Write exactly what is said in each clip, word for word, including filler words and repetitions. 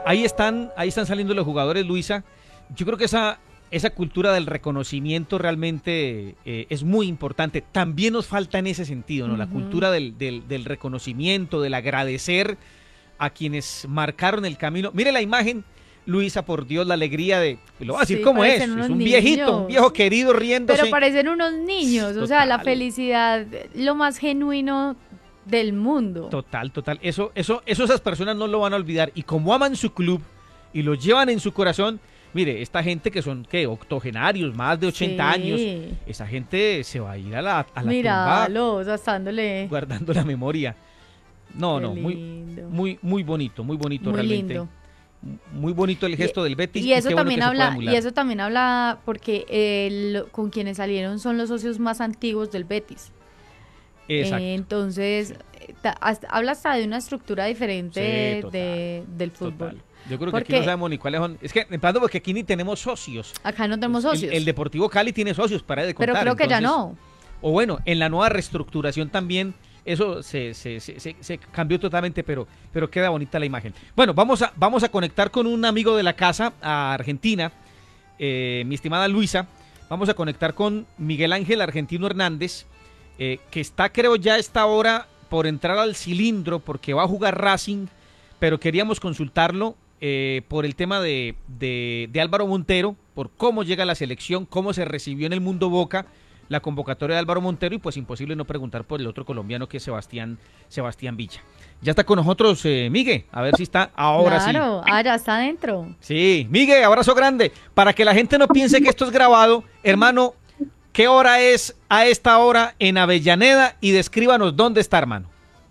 ahí están, ahí están saliendo los jugadores, Luisa. Yo creo que esa, esa cultura del reconocimiento realmente eh, es muy importante. También nos falta en ese sentido, ¿no? Uh-huh. La cultura del, del, del reconocimiento, del agradecer a quienes marcaron el camino. Mire la imagen, Luisa, por Dios, la alegría de, lo voy a decir sí, cómo es, es un niños. viejito, un viejo querido riéndose. Pero parecen unos niños, total. O sea, la felicidad, lo más genuino del mundo. Total, total, eso, eso, eso esas personas no lo van a olvidar, y como aman su club y lo llevan en su corazón, mire, esta gente que son, ¿qué? Octogenarios, más de ochenta sí. años, esa gente se va a ir a la, a la Míralos, tumba, estándole. guardando la memoria. No, Qué no, muy, muy, muy bonito, muy bonito muy realmente. Lindo. Muy bonito el gesto y, del Betis. Y eso y también bueno habla, y eso también habla porque el, con quienes salieron son los socios más antiguos del Betis. Exacto. Eh, entonces, ta, hasta, habla hasta de una estructura diferente sí, total, de, del fútbol. Total. Yo creo que porque, aquí no sabemos ni cuáles son. Es que, en plan, porque aquí ni tenemos socios. Acá no tenemos socios. El, el Deportivo Cali tiene socios, para de contar. Pero creo que entonces, ya no. O bueno, en la nueva reestructuración también eso se, se, se, se, se cambió totalmente, pero, pero queda bonita la imagen. Bueno, vamos a, vamos a conectar con un amigo de la casa, a Argentina, eh, mi estimada Luisa. Vamos a conectar con Miguel Ángel Argentino Hernández, eh, que está, creo, ya a esta hora por entrar al cilindro, porque va a jugar Racing, pero queríamos consultarlo eh, por el tema de, de, de Álvaro Montero, por cómo llega a la selección, cómo se recibió en el mundo Boca la convocatoria de Álvaro Montero, y pues imposible no preguntar por el otro colombiano que es Sebastián, Sebastián Villa. Ya está con nosotros eh, Miguel, a ver si está ahora claro, sí. Claro, ah, ya está adentro. Sí, Miguel, abrazo grande. Para que la gente no piense que esto es grabado, hermano, ¿qué hora es a esta hora en Avellaneda? Y descríbanos dónde está, hermano.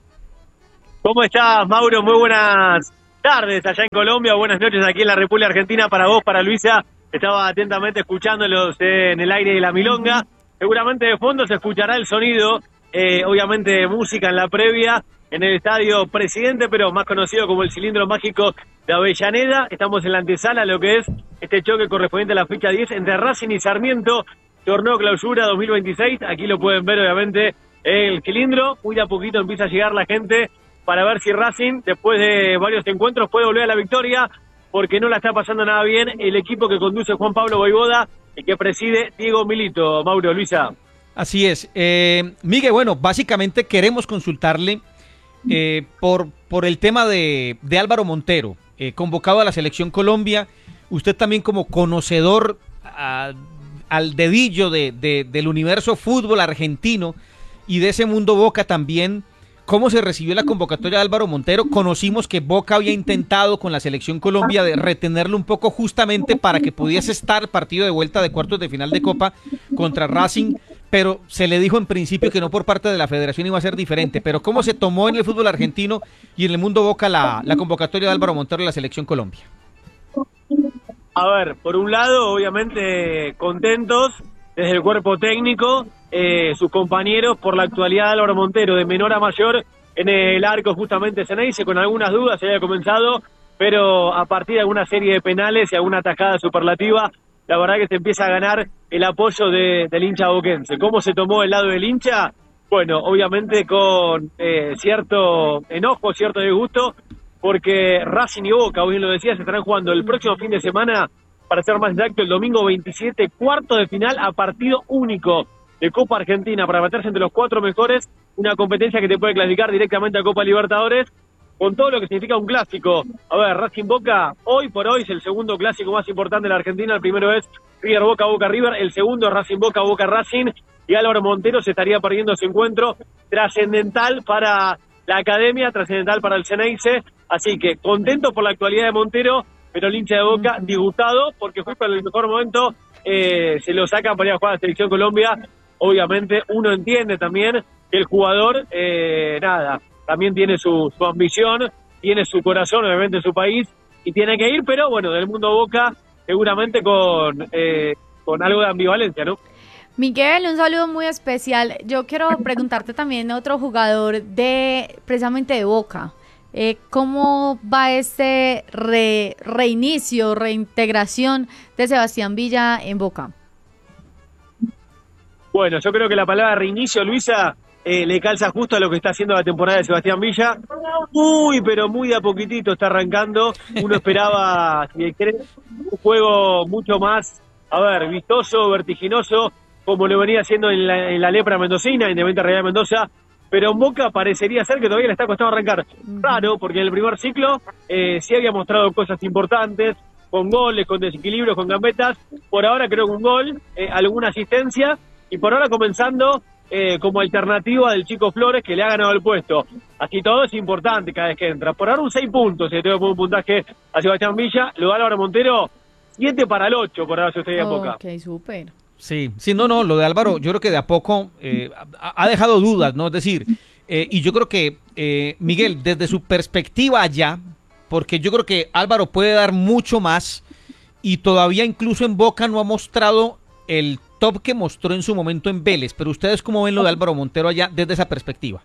¿Cómo estás, Mauro? Muy buenas tardes allá en Colombia, buenas noches aquí en la República Argentina, para vos, para Luisa. Estaba atentamente escuchándolos eh, en el aire de la milonga. Seguramente de fondo se escuchará el sonido, eh, obviamente música en la previa, en el estadio Presidente, pero más conocido como el Cilindro Mágico de Avellaneda. Estamos en la antesala, lo que es este choque correspondiente a la fecha diez entre Racing y Sarmiento, torneo clausura dos mil veintiséis. Aquí lo pueden ver, obviamente, el cilindro. Muy de a poquito empieza a llegar la gente para ver si Racing, después de varios encuentros, puede volver a la victoria, porque no la está pasando nada bien el equipo que conduce Juan Pablo Vojvoda y que preside Diego Milito. Mauro, Luisa. Así es. Eh, Miguel, bueno, básicamente queremos consultarle eh, por, por el tema de, de Álvaro Montero, eh, convocado a la Selección Colombia. Usted también como conocedor a, al dedillo de, de, del universo fútbol argentino y de ese mundo Boca también. ¿Cómo se recibió la convocatoria de Álvaro Montero? Conocimos que Boca había intentado con la Selección Colombia de retenerlo un poco justamente para que pudiese estar partido de vuelta de cuartos de final de Copa contra Racing, pero se le dijo en principio que no por parte de la Federación iba a ser diferente. Pero ¿cómo se tomó en el fútbol argentino y en el mundo Boca la, la convocatoria de Álvaro Montero a la Selección Colombia? A ver, por un lado, obviamente contentos desde el cuerpo técnico, eh, sus compañeros, por la actualidad de Álvaro Montero, de menor a mayor, en el arco justamente Ceneice, con algunas dudas, se había comenzado, pero a partir de alguna serie de penales y alguna atajada superlativa, la verdad que se empieza a ganar el apoyo de, del hincha boquense. ¿Cómo se tomó el lado del hincha? Bueno, obviamente con eh, cierto enojo, cierto disgusto, porque Racing y Boca, hoy lo decía, se estarán jugando el próximo fin de semana, para ser más exacto, el domingo veintisiete, cuarto de final a partido único de Copa Argentina, para meterse entre los cuatro mejores, una competencia que te puede clasificar directamente a Copa Libertadores, con todo lo que significa un clásico. A ver, Racing Boca, hoy por hoy es el segundo clásico más importante de la Argentina. El primero es River Boca, Boca River, el segundo es Racing Boca, Boca Racing, y Álvaro Montero se estaría perdiendo ese encuentro trascendental para la academia, trascendental para el Ceneice. Así que contento por la actualidad de Montero, pero el hincha de Boca disgustado porque fue para el mejor momento, eh, se lo sacan para ir a jugar a la Selección Colombia. Obviamente uno entiende también que el jugador, eh, nada, también tiene su, su ambición, tiene su corazón, obviamente, en su país, y tiene que ir, pero bueno, del mundo Boca seguramente con, eh, con algo de ambivalencia, ¿no? Miguel, un saludo muy especial. Yo quiero preguntarte también a otro jugador de precisamente de Boca. Eh, ¿Cómo va este re, reinicio, reintegración de Sebastián Villa en Boca? Bueno, yo creo que la palabra reinicio, Luisa, eh, le calza justo a lo que está haciendo la temporada de Sebastián Villa. Muy, pero muy de a poquitito está arrancando. Uno esperaba, si quiere, un juego mucho más, a ver, vistoso, vertiginoso, como lo venía haciendo en la, en la Lepra Mendocina, Independiente Real Mendoza, pero en Boca parecería ser que todavía le está costando arrancar. Raro, porque en el primer ciclo eh, sí había mostrado cosas importantes, con goles, con desequilibrios, con gambetas. Por ahora creo que un gol, eh, alguna asistencia, y por ahora comenzando eh, como alternativa del Chico Flores, que le ha ganado el puesto. Así todo es importante cada vez que entra. Por ahora un seis puntos, si tengo un puntaje a Sebastián Villa, lo da Álvaro Montero, siete para el ocho, por ahora si usted de Boca. Ok, súper. Sí, sí, no, no, lo de Álvaro, yo creo que de a poco eh, ha, ha dejado dudas, ¿no? Es decir, eh, y yo creo que, eh, Miguel, desde su perspectiva allá, porque yo creo que Álvaro puede dar mucho más y todavía incluso en Boca no ha mostrado el top que mostró en su momento en Vélez, pero ustedes cómo ven lo de Álvaro Montero allá desde esa perspectiva.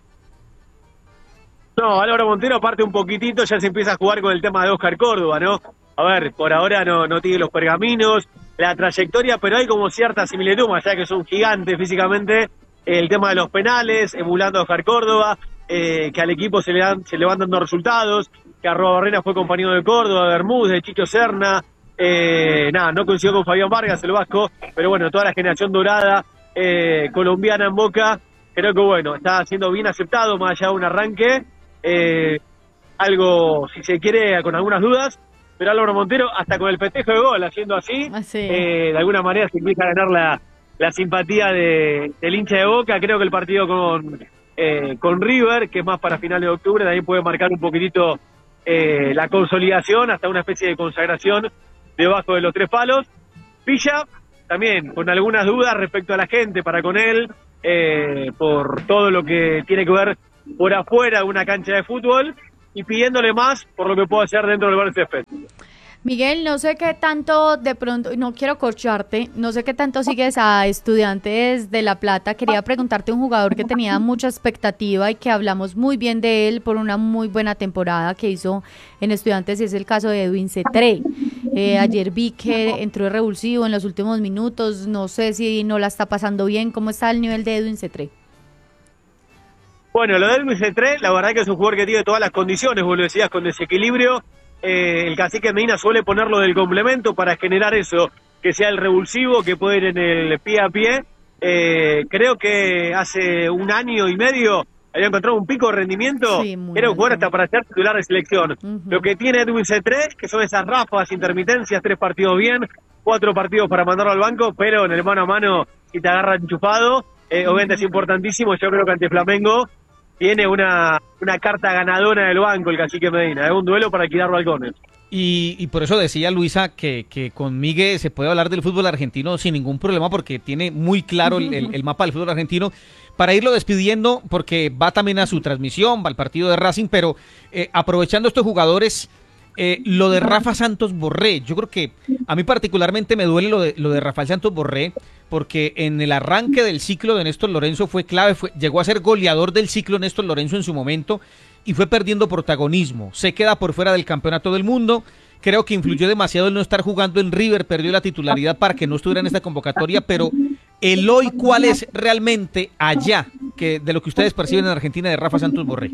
No, Álvaro Montero aparte un poquitito ya se empieza a jugar con el tema de Oscar Córdoba, ¿no? A ver, por ahora no, no tiene los pergaminos, la trayectoria, pero hay como cierta similitud, más allá que es un gigante físicamente, el tema de los penales, emulando a Oscar Córdoba, eh, que al equipo se le, dan, se le van dando resultados, que Arroba Barrena fue compañero de Córdoba, de Bermúdez, de Chicho Serna, eh, nada, no coincidió con Fabián Vargas, el vasco, pero bueno, toda la generación dorada eh, colombiana en Boca, creo que bueno, está siendo bien aceptado, más allá de un arranque, eh, algo, si se quiere, con algunas dudas, pero Álvaro Montero, hasta con el festejo de gol, haciendo así, Ah, sí. eh, de alguna manera se empieza a ganar la, la simpatía de, del hincha de Boca. Creo que el partido con, eh, con River, que es más para finales de octubre, también puede marcar un poquitito eh, la consolidación, hasta una especie de consagración debajo de los tres palos. Villa, también con algunas dudas respecto a la gente para con él, eh, por todo lo que tiene que ver por afuera de una cancha de fútbol, y pidiéndole más por lo que puedo hacer dentro del bar césped. Miguel, no sé qué tanto de pronto, no quiero corcharte, no sé qué tanto sigues a Estudiantes de La Plata. Quería preguntarte un jugador que tenía mucha expectativa y que hablamos muy bien de él por una muy buena temporada que hizo en Estudiantes, y es el caso de Edwin Cetré. Eh, ayer vi que entró de revulsivo en los últimos minutos, no sé si no la está pasando bien. ¿Cómo está el nivel de Edwin Cetré? Bueno, lo de Edwin Cetré, la verdad que es un jugador que tiene todas las condiciones, vos lo decías, con desequilibrio. Eh, el cacique Medina suele ponerlo del complemento para generar eso, que sea el revulsivo, que puede ir en el pie a pie. Eh, creo que hace un año y medio había encontrado un pico de rendimiento, Sí, muy era un jugador alto. hasta para ser titular de selección. Uh-huh. Lo que tiene Edwin Cetré, que son esas ráfagas, intermitencias, tres partidos bien, cuatro partidos para mandarlo al banco, pero en el mano a mano, si te agarra enchufado, eh, obviamente es importantísimo. Yo creo que ante Flamengo tiene una, una carta ganadora del banco el cacique Medina, es un duelo para alquilar balcones. Y, y por eso decía Luisa que, que con Miguel se puede hablar del fútbol argentino sin ningún problema, porque tiene muy claro el, el, el mapa del fútbol argentino. Para irlo despidiendo, porque va también a su transmisión, va al partido de Racing, pero eh, aprovechando estos jugadores, eh, lo de Rafa Santos Borré, yo creo que a mí particularmente me duele lo de, lo de Rafael Santos Borré, porque en el arranque del ciclo de Néstor Lorenzo fue clave, fue, llegó a ser goleador del ciclo Néstor Lorenzo en su momento, y fue perdiendo protagonismo, se queda por fuera del campeonato del mundo. Creo que influyó demasiado el no estar jugando en River, perdió la titularidad para que no estuviera en esta convocatoria, pero el hoy, ¿cuál es realmente allá que de lo que ustedes perciben en Argentina de Rafa Santos Borré?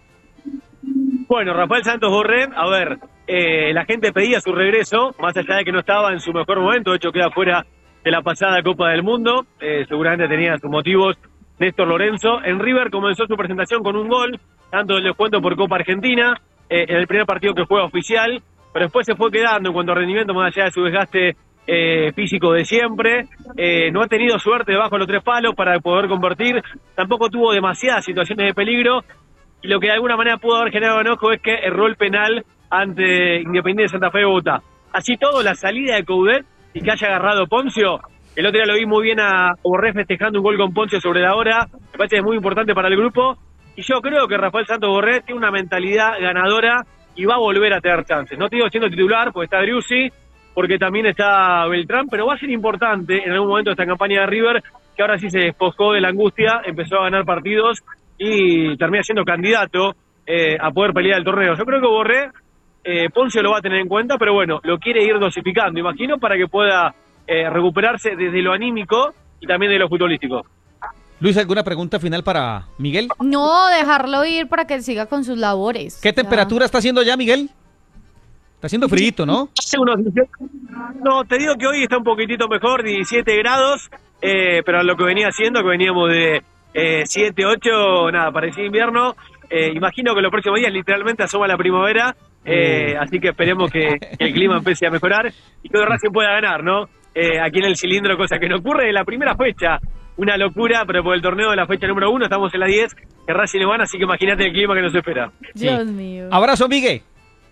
Bueno, Rafael Santos Borré, a ver, eh, la gente pedía su regreso, más allá de que no estaba en su mejor momento, de hecho queda fuera de la pasada Copa del Mundo, eh, seguramente tenía sus motivos Néstor Lorenzo. En River comenzó su presentación con un gol, tanto del descuento por Copa Argentina, eh, en el primer partido que juega oficial, pero después se fue quedando en cuanto a rendimiento, más allá de su desgaste eh, físico de siempre. Eh, no ha tenido suerte debajo de los tres palos para poder convertir, tampoco tuvo demasiadas situaciones de peligro, y lo que de alguna manera pudo haber generado enojo es que erró el penal ante Independiente de Santa Fe de Bogotá. Así todo, la salida de Coudet y que haya agarrado Poncio, el otro día lo vi muy bien a Borré festejando un gol con Poncio sobre la hora, me parece que es muy importante para el grupo, y yo creo que Rafael Santos Borré tiene una mentalidad ganadora y va a volver a tener chances. No te digo siendo titular, porque está Driussi, porque también está Beltrán, pero va a ser importante en algún momento de esta campaña de River, que ahora sí se despojó de la angustia, empezó a ganar partidos y termina siendo candidato eh, a poder pelear el torneo. Yo creo que Borré, eh, Poncio lo va a tener en cuenta, pero bueno, lo quiere ir dosificando, imagino, para que pueda eh, recuperarse desde lo anímico y también de lo futbolístico. Luis, ¿alguna pregunta final para Miguel? No, dejarlo ir para que siga con sus labores. ¿Qué temperatura está haciendo ya, Miguel? Está haciendo frío, ¿no? Hace unos dieciocho. No, te digo que hoy está un poquitito mejor, diecisiete grados, eh, pero lo que venía haciendo, que veníamos de eh, siete, ocho, nada, parecía invierno. Eh, imagino que los próximos días literalmente asoma la primavera, eh, así que esperemos que, que el clima empiece a mejorar y que Racing pueda ganar, ¿no? Eh, aquí en el cilindro, cosa que no ocurre en la primera fecha. Una locura, pero por el torneo de la fecha número uno, estamos en la diez, que Racing le gana, así que imagínate el clima que nos espera. Dios Sí. mío. Abrazo, Miguel.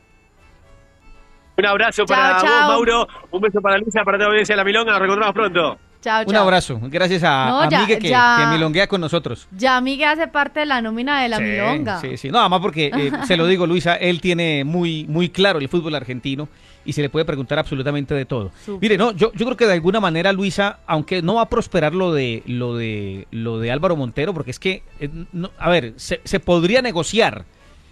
Un abrazo para Chao, vos, chao. Mauro, un beso para Luisa, para toda la audiencia de La Milonga, nos reencontramos pronto. Chao, Un chao. abrazo. Gracias a, No, a ya- Miguel que, ya- que milonguea con nosotros. Ya Miguel hace parte de la nómina de la Sí, milonga. Sí, sí. No, además porque, eh, se lo digo, Luisa, él tiene muy, muy claro el fútbol argentino y se le puede preguntar absolutamente de todo. Súper. Mire, no, yo, yo creo que de alguna manera, Luisa, aunque no va a prosperar lo de, lo de, lo de Álvaro Montero, porque es que, eh, no- a ver, se, se podría negociar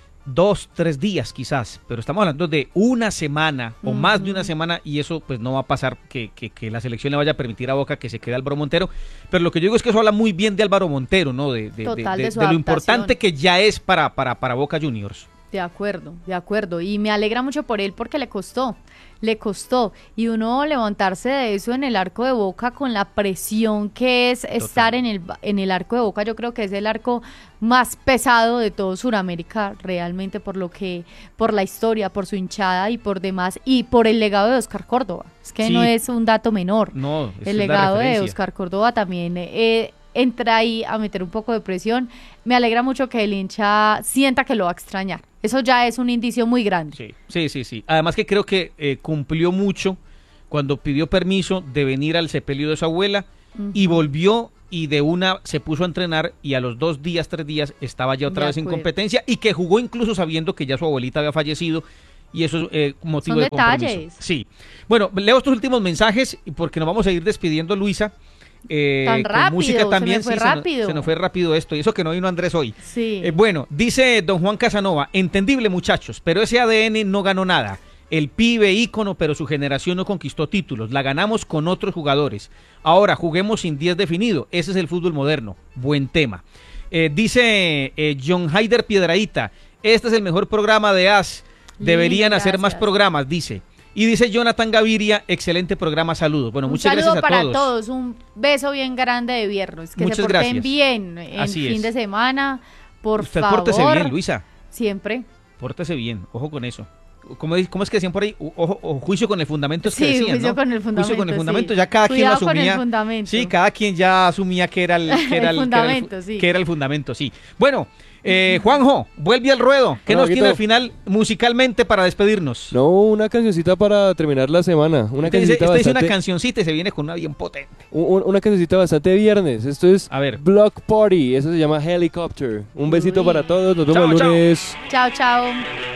dos, tres días quizás, pero estamos hablando de una semana o más de una semana y eso pues no va a pasar que, que, que la selección le vaya a permitir a Boca que se quede Álvaro Montero, pero lo que yo digo es que eso habla muy bien de Álvaro Montero, ¿no? De, de, Total, de- de de- su de lo adaptación. importante que ya es para, para, para Boca Juniors. De acuerdo, de acuerdo. Y me alegra mucho por él porque le costó, le costó. Y uno levantarse de eso en el arco de Boca con la presión que es estar en el, en el arco de Boca, yo creo que es el arco más pesado de todo Sudamérica, realmente por lo que, por la historia, por su hinchada y por demás, y por el legado de Oscar Córdoba. Es que Sí. no es un dato menor. No, esa es El la legado de referencia. Oscar Córdoba también eh, entra ahí a meter un poco de presión. Me alegra mucho que el hincha sienta que lo va a extrañar. Eso ya es un indicio muy grande. Sí, sí, sí, sí. Además que creo que eh, cumplió mucho cuando pidió permiso de venir al sepelio de su abuela y volvió y de una se puso a entrenar y a los dos días, tres días estaba ya otra De vez en acuerdo. competencia y que jugó incluso sabiendo que ya su abuelita había fallecido y eso es eh, motivo Son de compromiso. detalles. Sí. Bueno, leo estos últimos mensajes porque nos vamos a ir despidiendo, Luisa. Eh, Tan con rápido, música se me también, fue sí, se nos- rápido. se nos fue rápido esto y eso que no vino Andrés hoy. Sí. Eh, bueno, dice don Juan Casanova, entendible muchachos, pero ese A D N no ganó nada. El pibe ícono, pero su generación no conquistó títulos. La ganamos con otros jugadores. Ahora juguemos sin diez definido. Ese es el fútbol moderno. Buen tema. Eh, dice eh, John Haider Piedraíta, este es el mejor programa de A S. Deberían Lindo, hacer más gracias. programas, dice. Y dice Jonathan Gaviria, excelente programa, saludos. Bueno, Un muchas saludo gracias a para todos. todos. Un beso bien grande de viernes. Que Muchas se porten gracias. bien en Así fin es. de semana. Por Usted favor. pórtese bien, Luisa. Siempre. Pórtese bien, ojo con eso. ¿Cómo, di- cómo es que decían por ahí? U- Ojo, ojo, juicio con el fundamento es que Sí, decían, juicio ¿no? con el Juicio con el fundamento, fundamento, sí. ya cada quien lo Cuidado con el asumía. fundamento. Sí, cada quien ya asumía que era el, que era El el, que era el fu- fundamento, sí. que era el fundamento, sí. Bueno, eh, Juanjo, vuelve al ruedo. ¿Qué No, nos tiene Guito. al final musicalmente para despedirnos? No, una cancioncita para terminar la semana. Una Usted dice, cancioncita usted dice una bastante, cancioncita y se viene con una bien potente. un- una cancioncita bastante viernes. Esto es A ver. Block Party. Eso se llama Helicopter. Un besito Uy. para todos. Nos vemos Chao, el chao. lunes. Chao, chao.